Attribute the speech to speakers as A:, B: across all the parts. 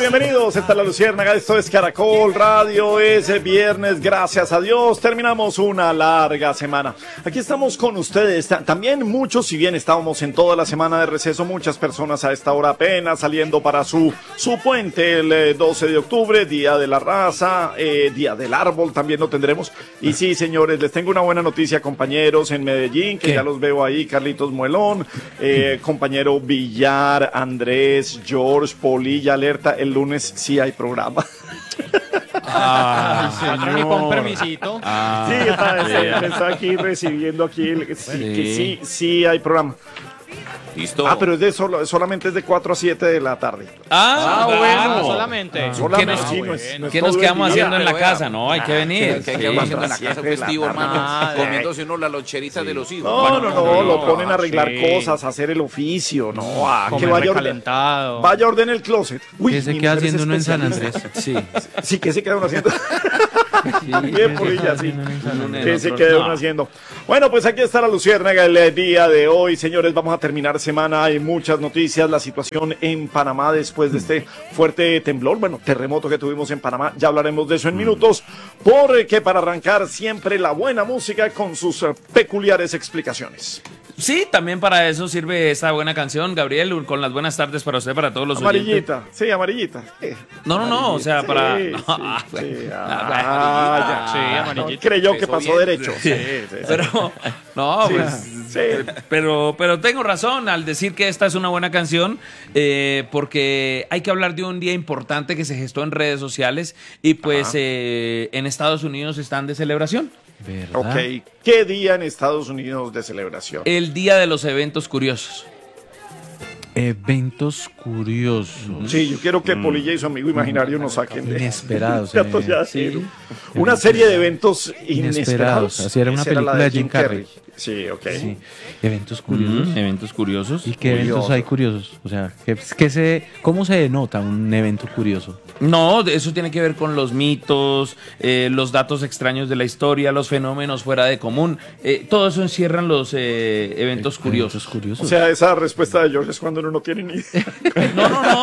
A: bienvenidos. Esta es La Luciérnaga, esto es Caracol Radio, es viernes, gracias a Dios. Terminamos una larga semana. Aquí estamos con ustedes. También muchos, si bien estábamos en toda la semana de receso, muchas personas a esta hora apenas saliendo para su puente el 12 de octubre, Día de la Raza, Día del Árbol también lo tendremos. Y sí, señores, les tengo una buena noticia, compañeros en Medellín, que ya los veo ahí, Carlitos Muelón, compañero Villar, Andrés, George, Polilla, Alerta. El lunes sí hay programa.
B: Ni con permisito.
A: Sí, está aquí recibiendo aquí. Sí hay programa.
C: Listo.
A: Pero es solamente es de 4 a 7 de la tarde.
B: Bueno, solamente.
D: ¿Qué nos quedamos haciendo en la casa? No, hay que venir.
C: ¿Qué quedamos haciendo en la casa festivo, hermano? Comiéndose uno las loncheritas de los hijos.
A: No, lo ponen a arreglar cosas, a hacer el oficio. No, que vaya a ordenar el closet.
E: Uy, ¿qué se queda haciendo uno en San Andrés?
A: Sí, ¿qué se queda uno haciendo? Bien, Polilla, sí. ¿Qué se queda uno haciendo? Bueno, pues aquí está La Luciérnaga el día de hoy. Señores, vamos a terminar semana. Hay muchas noticias. La situación en Panamá después de este fuerte temblor, terremoto que tuvimos en Panamá. Ya hablaremos de eso en minutos. Porque para arrancar siempre la buena música con sus peculiares explicaciones.
D: Sí, también para eso sirve esta buena canción, Gabriel, con las buenas tardes para usted, para todos los
A: amarillita,
D: oyentes.
A: Sí, amarillita.
D: No, o sea, para...
A: amarillita. Creyó que pasó derecho.
D: Pero, pero tengo razón al decir que esta es una buena canción, porque hay que hablar de un día importante que se gestó en redes sociales y pues en Estados Unidos están de celebración.
E: ¿Verdad?
A: Ok, ¿qué día en Estados Unidos de celebración?
D: El día de los eventos curiosos.
E: Eventos curiosos.
A: Sí, yo quiero que Polilla y su amigo imaginario nos saquen de...
E: Inesperados.
A: Sí. Una serie de eventos inesperados.
E: Así era una película de Jim Carrey.
A: Sí, ok.
E: Sí. Eventos curiosos.
D: Eventos curiosos.
E: ¿Y qué eventos hay curiosos? O sea, ¿cómo se denota un evento curioso?
D: No, eso tiene que ver con los mitos, los datos extraños de la historia, los fenómenos fuera de común. Todo eso encierran los eventos curiosos.
A: O sea, esa respuesta de George es cuando uno no tiene ni idea.
D: No.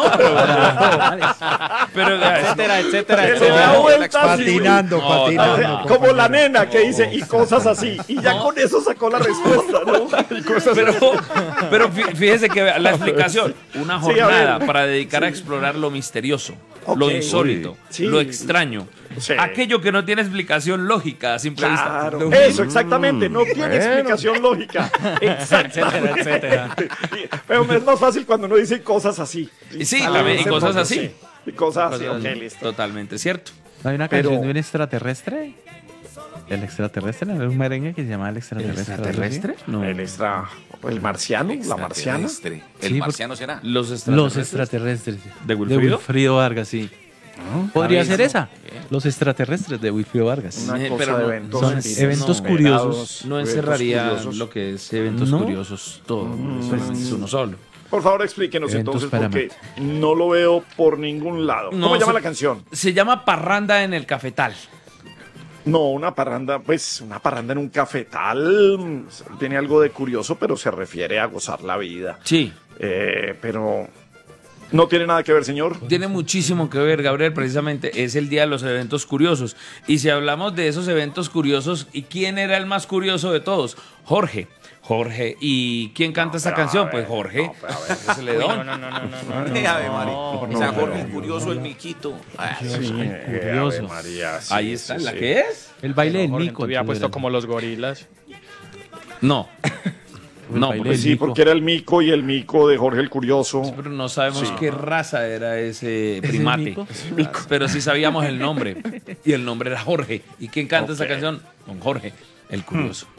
D: Pero
A: etcétera.
E: Patinando.
A: Como la nena que dice, y cosas así. Y ya con eso sacó la respuesta, ¿no?
D: Pero fíjese que la explicación, una jornada para dedicar a explorar lo misterioso, lo insólito, lo extraño, aquello que no tiene explicación lógica a simple vista.
A: Eso, exactamente, no tiene explicación lógica. Exactamente.
B: Etcétera.
A: Pero es más fácil cuando uno dice cosas así.
D: Sí, también, y cosas así.
A: Y cosas así, ok, listo.
D: Totalmente cierto.
E: Hay una canción de un extraterrestre. El extraterrestre, ¿no? Un merengue que se llama El extraterrestre.
D: ¿Extraterrestre? No.
A: El marciano, la marciana.
C: ¿El marciano será?
E: Los extraterrestres.
D: ¿De Wilfrido?
E: Wilfrido Vargas, sí. Podría ser esa. Los extraterrestres de Wilfrido Vargas.
A: Una cosa
D: pero
A: de
D: no,
A: eventos.
E: Son eventos curiosos.
D: No encerraría lo que es eventos curiosos, todo. Es uno solo.
A: Por favor, explíquenos
E: Eventos
A: entonces, porque no lo veo por ningún lado. ¿Cómo llama la canción?
D: Se llama Parranda en el Cafetal.
A: No, una parranda en un cafetal tiene algo de curioso, pero se refiere a gozar la vida.
D: Sí.
A: Pero no tiene nada que ver, señor.
D: Tiene muchísimo que ver, Gabriel, precisamente es el día de los eventos curiosos. Y si hablamos de esos eventos curiosos, ¿y quién era el más curioso de todos? Jorge. ¿Y quién canta esta canción? Pues Jorge.
A: No,
B: No.
C: Ave María. O sea, Jorge el curioso, el miquito.
E: Curioso.
A: María, sí,
D: Ahí está,
A: sí,
D: ¿la
A: sí.
D: qué es?
E: El baile del
B: Jorge
E: mico.
B: había puesto como los gorilas.
D: No. No,
E: baile
D: porque
A: Sí, porque era el mico y el mico de Jorge el Curioso.
D: pero no sabemos qué raza era ese primate.
E: mico?
D: Pero sí sabíamos el nombre. Y el nombre era Jorge. ¿Y quién canta esa canción? Don Jorge, el curioso.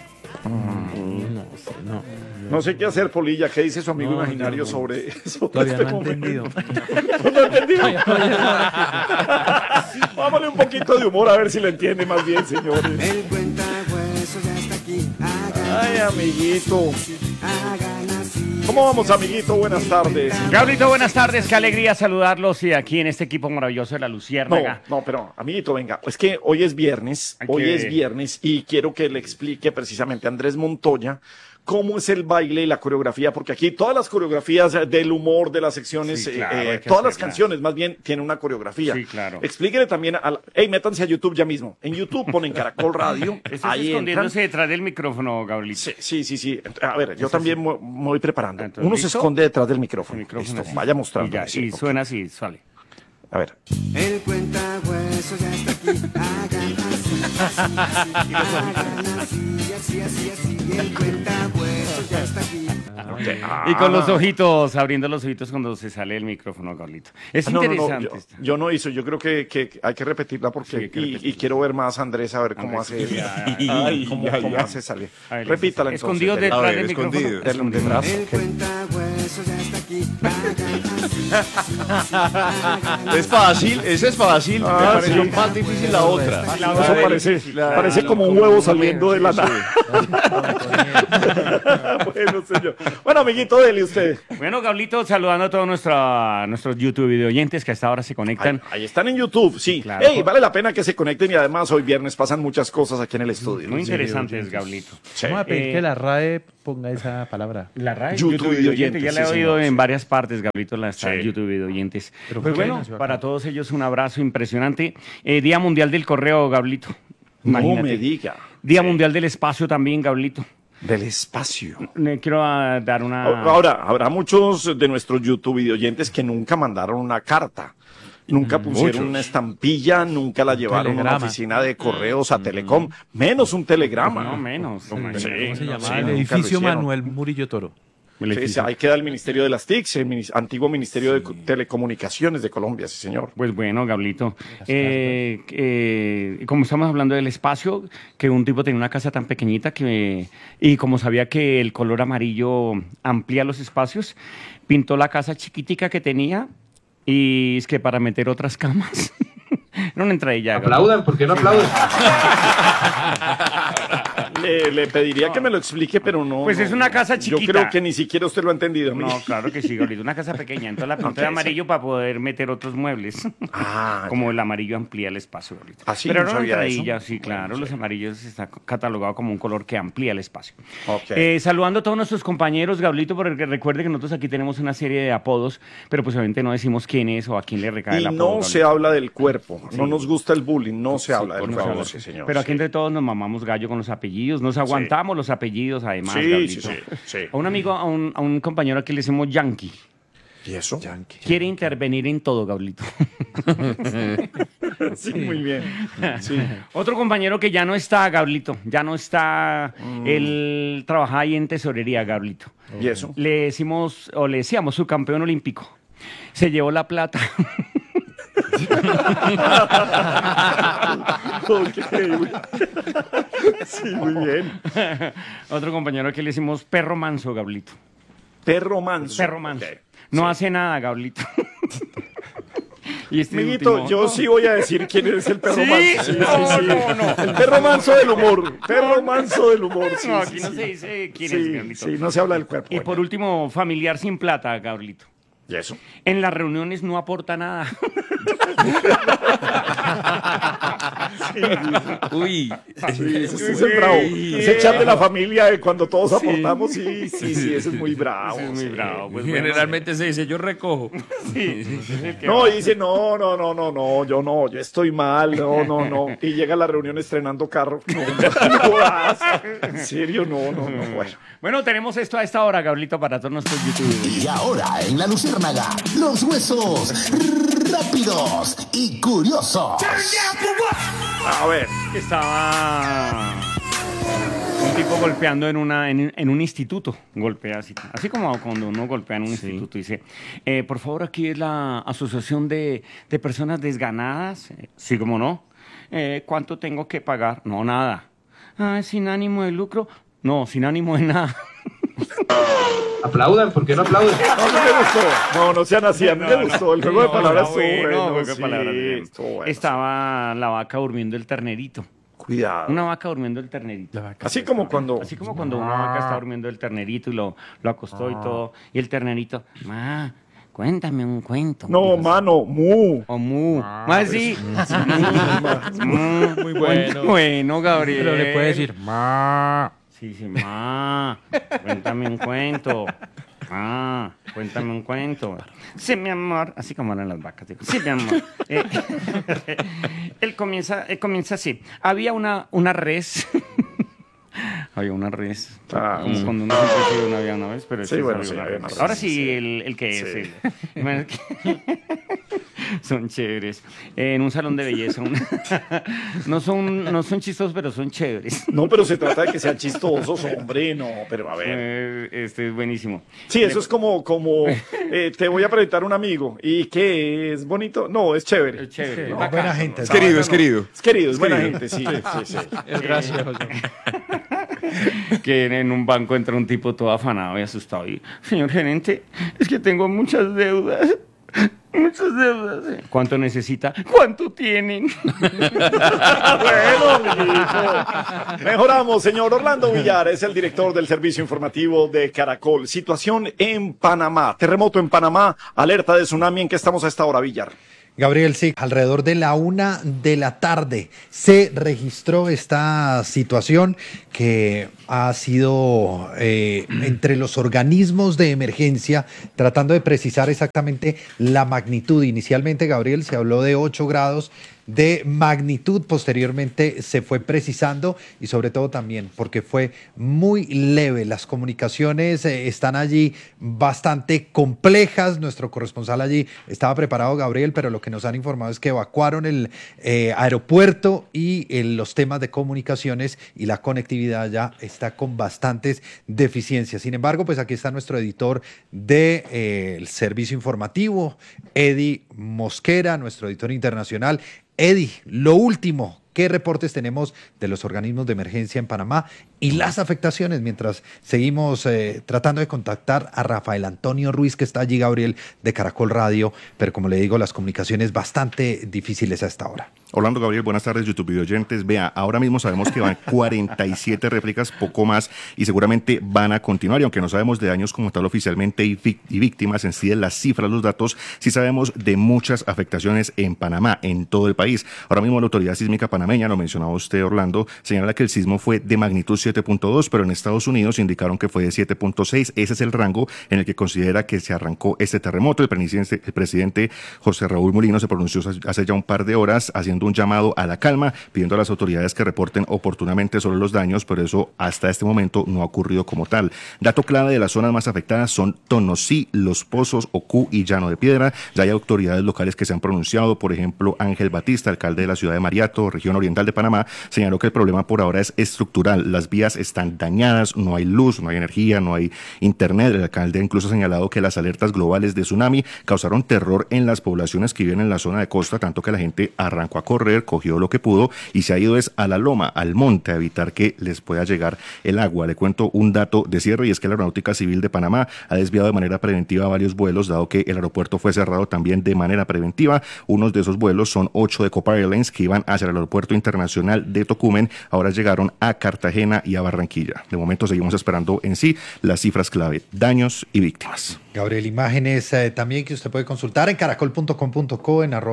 A: No sé qué hacer, Polilla. ¿Qué dice su amigo imaginario sobre eso?
E: Todavía no he entendido.
A: ¿No ha entendido? Vámonos un poquito de humor a ver si lo entiende más bien, señores.
F: El cuentahuesos ya está aquí.
A: Ay, amiguito. ¿Cómo vamos, amiguito? Buenas tardes.
G: Gabrielito, buenas tardes, qué alegría saludarlos y aquí en este equipo maravilloso de La Luciérnaga.
A: No, pero, amiguito, venga, es que hoy es viernes y quiero que le explique precisamente a Andrés Montoya cómo es el baile y la coreografía, porque aquí todas las coreografías del humor de las secciones,
G: Sí, claro, hay que
A: todas las
G: hacerlas.
A: canciones más bien tienen una coreografía.
G: Sí, claro.
A: Explíquenle también hey, métanse a YouTube ya mismo. En YouTube ponen Caracol Radio,
G: Estás
A: ahí entran.
G: escondiéndose detrás del micrófono, Gabrielito.
A: Sí. A ver, yo también me voy preparando.
G: Entonces,
A: Uno se
G: ¿listo?
A: esconde detrás del micrófono.
G: El micrófono
A: Listo,
G: así.
A: vaya mostrando.
G: Y, ya, y
A: ok.
G: suena así, sale.
A: A ver.
F: El cuentahuesos ya está aquí. Hagan así, hagan así. El cuentahuesos ya está aquí.
G: Y con los ojitos, abriendo los ojitos cuando se sale el micrófono, Gabrielito. Es
A: No,
G: interesante.
A: yo no hizo, yo creo que hay que repetirla porque
G: Sí, hay que repetirla.
A: y quiero ver más a Andrés a ver cómo
G: Andrés,
A: hace
G: ya.
A: Ay, cómo hace salir.
G: A ver,
A: Repítala entonces.
G: escondidos
A: Dele.
G: detrás
C: A ver,
G: del micrófono.
C: escondidos.
A: Dele detrás.
F: El cuentahuesos ya está aquí. Hagan así.
H: Es fácil, ese es fácil.
A: Ah,
H: Me pareció
A: sí.
H: más difícil la otra.
A: Eso parece como un huevo saliendo de la nada. Bueno, señor. Bueno, amiguito, dele usted.
G: Bueno, Gablito, saludando a todos nuestros YouTube video oyentes que hasta ahora se conectan.
A: Ahí están en YouTube, sí.
G: Claro.
A: Ey, vale la pena que se conecten y además hoy viernes pasan muchas cosas aquí en el estudio.
G: Muy interesantes, Gablito.
A: Sí.
E: Vamos a pedir que la RAE ponga esa palabra.
G: La radio
A: YouTube Video Oyentes,
G: ya la he
A: sí,
G: oído
A: señor,
G: en
A: sí.
G: varias partes, Gablito, la está
A: Sí.
G: YouTube Video Oyentes.
E: Pero
G: Pues
E: ¿por qué
G: bueno,
E: nació acá?
G: para todos ellos un abrazo impresionante. Día Mundial del Correo, Gablito.
A: No
G: Imagínate.
A: me diga.
G: Día Mundial del Espacio también, Gablito.
A: Del espacio.
G: Le quiero dar una...
A: Ahora, habrá muchos de nuestros YouTube videoyentes que nunca mandaron una carta. Nunca pusieron una estampilla, nunca la llevaron a una
E: telegrama.
A: oficina de correos, a Telecom, menos un telegrama.
G: No, menos.
A: Sí,
E: ¿Cómo se llama?
A: sí,
E: el
A: nunca
E: edificio
A: lo hicieron.
E: Manuel Murillo Toro.
A: Sí, sí, ahí queda el Ministerio de las TICs, antiguo Ministerio de Telecomunicaciones de Colombia, sí, señor.
G: Pues bueno, Gablito, como estamos hablando del espacio, que un tipo tenía una casa tan pequeñita y como sabía que el color amarillo amplía los espacios, pintó la casa chiquitica que tenía y es que para meter otras camas. Era una entradilla.
H: Aplaudan, ¿por qué no aplauden?
A: Le pediría que me lo explique, pero no.
G: Pues
A: no,
G: es una
A: no.
G: casa
A: Yo
G: chiquita.
A: creo que ni siquiera usted lo ha entendido.
G: No, claro que sí, Gablito, una casa pequeña. Entonces la pinté de
A: Ok,
G: amarillo para poder meter otros muebles.
A: Ah,
G: Como el amarillo amplía el espacio, Gablito.
A: Ah, sí,
G: Pero
A: no
G: era una
A: sabía
G: entradilla,
A: eso.
G: sí, claro. Los amarillos está catalogado como un color que amplía el espacio.
A: Ok.
G: Saludando a todos nuestros compañeros, Gablito, porque recuerde que nosotros aquí tenemos una serie de apodos, pero pues obviamente no decimos quién es o a quién le recae el
A: Y
G: apodo.
A: no se
G: Gablito.
A: habla del cuerpo, no nos gusta el bullying, no se habla del
G: No se
A: cuerpo,
G: habla.
A: sí, señor.
G: Pero aquí
A: sí.
G: entre todos nos mamamos gallo con los apellidos, nos aguantamos los apellidos además,
A: Sí,
G: Gablito.
A: sí.
G: A un amigo, a un compañero aquí le decimos Yankee.
A: ¿Y eso?
G: Quiere intervenir en todo, Gablito.
A: Sí, muy bien. Sí.
G: Otro compañero que ya no está, Gablito, ya no está, él trabaja ahí en tesorería, Gablito.
A: ¿Y eso?
G: Le decíamos subcampeón olímpico. Se llevó la plata.
A: Ok. Sí, muy bien.
G: Otro compañero que le decimos perro manso, Gablito.
A: Perro manso.
G: Perro manso.
A: Ok.
G: No hace nada, Gablito. Y este
A: Amiguito,
G: último-
A: yo sí voy a decir quién es el perro
G: ¿Sí?
A: manso. Sí,
G: No,
A: sí, sí.
G: no.
A: El perro manso del humor. Perro manso del humor. Sí,
G: No,
A: sí,
G: aquí no
A: sí.
G: se dice quién
A: Sí,
G: es, Gablito.
A: sí, no se habla del cuerpo.
G: Y por último, familiar sin plata, Gablito.
A: ¿Y eso?
G: En las reuniones no aporta nada.
D: Uy.
A: Sí, ese es el bravo. Ese chat de la familia de cuando todos aportamos, sí, ese es muy bravo.
G: Ese es muy
A: sí.
G: bravo. Pues bueno,
D: Generalmente se dice, yo recojo.
A: No, y dice, no, yo estoy mal, no. Y llega a la reunión estrenando carro. No, en serio, no. Bueno.
G: Bueno, tenemos esto a esta hora, Gablito, para todos nuestros youtubers.
I: Y ahora en La Luciérnaga, los huesos rápidos y curiosos.
A: A ver.
G: Estaba un tipo golpeando en un instituto. Golpea así como cuando uno golpea en un instituto. Dice, por favor, aquí es la asociación de personas desganadas. Sí, como no. ¿Cuánto tengo que pagar? No, nada. ¿Sin ánimo de lucro? No, sin ánimo de nada.
H: Aplaudan, ¿por qué no aplauden?
A: No, me gustó. No sean así. A mí me gustó. El juego de palabras estuvo bueno.
G: juego de
A: Sí,
G: palabras, bien.
A: estuvo bueno.
G: Estaba la vaca durmiendo el ternerito.
A: Cuidado.
G: Una vaca durmiendo el ternerito.
A: Así como cuando...
G: Así como cuando una vaca está durmiendo el ternerito y lo acostó y todo. Y el ternerito, ma, cuéntame un cuento.
A: No, mano, mu.
G: O mu. Más sí.
B: Muy bueno.
G: Bueno, Gabriel.
E: Pero le puede decir, ma.
G: Sí, cuéntame un cuento. Cuéntame un cuento. Sí, mi amor. Así como eran las vacas. Digo, sí, mi amor. Él comienza así. Había una res. Había una res. Como cuando uno siempre sigue una había una vez, pero
A: sí, bueno, sí, había una res.
G: Ahora sí, el que es. Son chéveres. En un salón de belleza. No son chistosos, pero son chéveres.
A: No, pero se trata de que sean chistosos, hombre, no, pero a ver.
G: Este es buenísimo.
A: Sí, eso es como te voy a presentar un amigo. ¿Y qué es bonito? No, es chévere.
G: Es chévere.
J: Sí, buena gente.
H: Es querido, es querido.
A: Es querido, es buena gente, sí.
B: Es gracioso.
G: Que en un banco entra un tipo todo afanado y asustado y, señor gerente, es que tengo muchas deudas. Muchas deudas. ¿Cuánto necesita? ¿Cuánto tienen?
A: Bueno, mejoramos, señor. Orlando Villar es el director del servicio informativo de Caracol. Situación en Panamá. Terremoto en Panamá. Alerta de tsunami. ¿En qué estamos a esta hora, Villar?
J: Gabriel, sí, alrededor de la 1:00 p.m. se registró esta situación que ha sido entre los organismos de emergencia tratando de precisar exactamente la magnitud. Inicialmente, Gabriel, se habló de 8 grados de magnitud, posteriormente se fue precisando y sobre todo también porque fue muy leve. Las comunicaciones están allí bastante complejas. Nuestro corresponsal allí estaba preparado, Gabriel, pero lo que nos han informado es que evacuaron el aeropuerto y los temas de comunicaciones y la conectividad ya está con bastantes deficiencias. Sin embargo, pues aquí está nuestro editor del servicio informativo, Eddie Mosquera, nuestro editor internacional. Eddie, lo último, ¿qué reportes tenemos de los organismos de emergencia en Panamá y las afectaciones mientras seguimos tratando de contactar a Rafael Antonio Ruiz, que está allí, Gabriel, de Caracol Radio, pero como le digo, las comunicaciones bastante difíciles a esta hora?
H: Orlando, Gabriel, buenas tardes, YouTube video oyentes. Vea, ahora mismo sabemos que van 47 réplicas, poco más, y seguramente van a continuar. Y aunque no sabemos de daños como tal oficialmente y víctimas en sí de las cifras, los datos, sí sabemos de muchas afectaciones en Panamá, en todo el país. Ahora mismo la Autoridad Sísmica Panameña, lo mencionaba usted, Orlando, señala que el sismo fue de magnitud 7.2, pero en Estados Unidos indicaron que fue de 7.6. Ese es el rango en el que considera que se arrancó este terremoto. El presidente José Raúl Mulino se pronunció hace ya un par de horas haciendo un llamado a la calma, pidiendo a las autoridades que reporten oportunamente sobre los daños, pero eso hasta este momento no ha ocurrido como tal. Dato clave de las zonas más afectadas son Tonosí, Los Pozos, Ocú y Llano de Piedra. Ya hay autoridades locales que se han pronunciado, por ejemplo, Ángel Batista, alcalde de la ciudad de Mariato, región oriental de Panamá, señaló que el problema por ahora es estructural. Las vías están dañadas, no hay luz, no hay energía, no hay internet. El alcalde incluso ha señalado que las alertas globales de tsunami causaron terror en las poblaciones que viven en la zona de costa, tanto que la gente arrancó a correr, cogió lo que pudo y se ha ido es a la loma, al monte, a evitar que les pueda llegar el agua. Le cuento un dato de cierre y es que la Aeronáutica Civil de Panamá ha desviado de manera preventiva varios vuelos, dado que el aeropuerto fue cerrado también de manera preventiva. Unos de esos vuelos son 8 de Copa Airlines que iban hacia el aeropuerto internacional de Tocumen, ahora llegaron a Cartagena y a Barranquilla. De momento seguimos esperando en sí las cifras clave, daños y víctimas.
J: Gabriel, imágenes también que usted puede consultar en caracol.com.co, en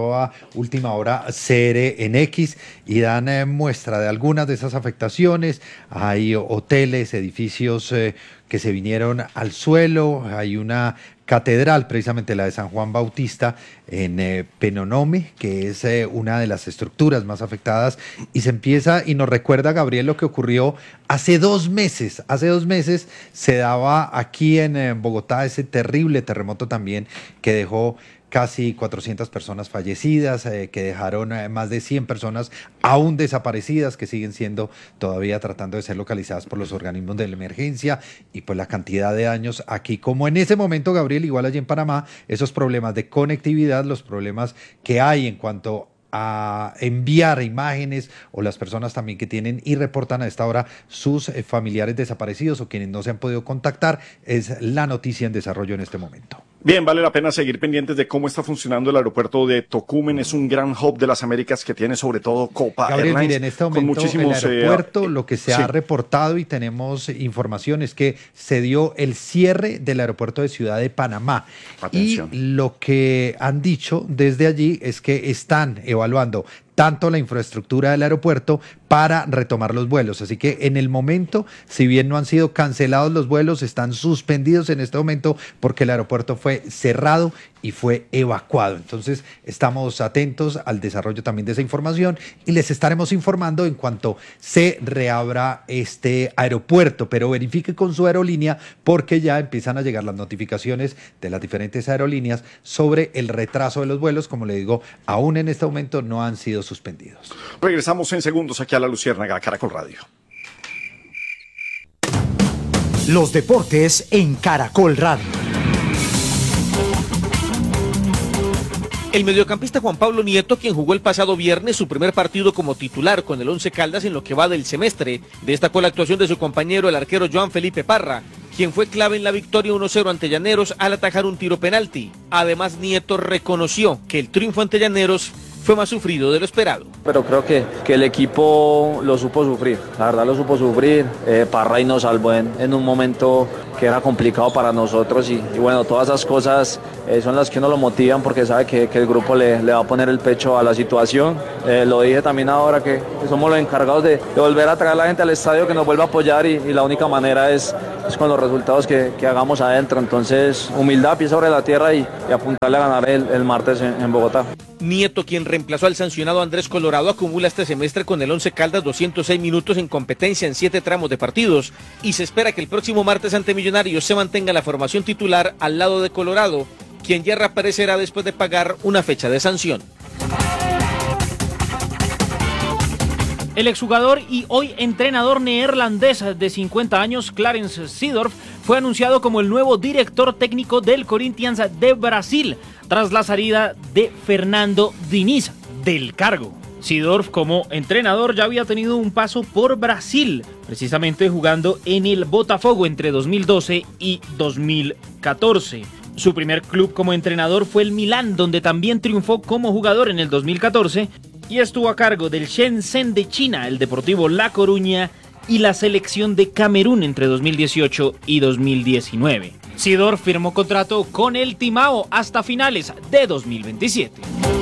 J: @ultimahora.cr en X, y dan muestra de algunas de esas afectaciones. Hay hoteles, edificios que se vinieron al suelo. Hay una catedral, precisamente la de San Juan Bautista, en Penonome, que es una de las estructuras más afectadas, y se empieza, y nos recuerda, Gabriel, lo que ocurrió hace 2 meses. Hace 2 meses se daba aquí en Bogotá ese terrible terremoto también que dejó casi 400 personas fallecidas, que dejaron más de 100 personas aún desaparecidas, que siguen siendo todavía tratando de ser localizadas por los organismos de la emergencia, y pues la cantidad de daños aquí, como en ese momento, Gabriel, igual allí en Panamá, esos problemas de conectividad, los problemas que hay en cuanto a enviar imágenes, o las personas también que tienen y reportan a esta hora sus familiares desaparecidos o quienes no se han podido contactar, es la noticia en desarrollo en este momento.
A: Bien, vale la pena seguir pendientes de cómo está funcionando el aeropuerto de Tocumen. Es un gran hub de las Américas que tiene sobre todo Copa
J: Gabriel,
A: Airlines.
J: mire, en este momento el aeropuerto, lo que se ha reportado y tenemos información es que se dio el cierre del aeropuerto de Ciudad de Panamá. Atención. Y lo que han dicho desde allí es que están evaluando tanto la infraestructura del aeropuerto para retomar los vuelos. Así que en el momento, si bien no han sido cancelados los vuelos, están suspendidos en este momento porque el aeropuerto fue cerrado y fue evacuado. Entonces estamos atentos al desarrollo también de esa información y les estaremos informando en cuanto se reabra este aeropuerto, pero verifique con su aerolínea porque ya empiezan a llegar las notificaciones de las diferentes aerolíneas sobre el retraso de los vuelos. Como le digo, aún en este momento no han sido suspendidos.
A: Regresamos en segundos aquí a La Luciérnaga, Caracol Radio.
K: Los deportes en Caracol Radio.
L: El mediocampista Juan Pablo Nieto, quien jugó el pasado viernes su primer partido como titular con el Once Caldas en lo que va del semestre, destacó la actuación de su compañero el arquero Joan Felipe Parra, quien fue clave en la victoria 1-0 ante Llaneros al atajar un tiro penalti. Además, Nieto reconoció que el triunfo ante Llaneros fue más sufrido de lo esperado.
M: Pero creo que el equipo lo supo sufrir, la verdad lo supo sufrir. Parra y nos salvó en un momento que era complicado para nosotros y bueno, todas esas cosas son las que uno lo motivan porque sabe que el grupo le va a poner el pecho a la situación. Lo dije también ahora que somos los encargados de volver a traer a la gente al estadio, que nos vuelva a apoyar y la única manera es con los resultados que hagamos adentro. Entonces, humildad, pie sobre la tierra y apuntarle a ganar el martes en Bogotá.
L: Nieto, quien reemplazó al sancionado Andrés Colorado, acumula este semestre con el Once Caldas 206 minutos en competencia en 7 tramos de partidos y se espera que el próximo martes ante Millonarios se mantenga la formación titular al lado de Colorado, quien ya reaparecerá después de pagar una fecha de sanción.
N: El exjugador y hoy entrenador neerlandés de 50 años, Clarence Seedorf, fue anunciado como el nuevo director técnico del Corinthians de Brasil, tras la salida de Fernando Diniz del cargo. Seedorf, como entrenador, ya había tenido un paso por Brasil, precisamente jugando en el Botafogo entre 2012 y 2014. Su primer club como entrenador fue el Milán, donde también triunfó como jugador en el 2014 y estuvo a cargo del Shenzhen de China, el Deportivo La Coruña y la selección de Camerún entre 2018 y 2019. Seedorf firmó contrato con el Timao hasta finales de 2027.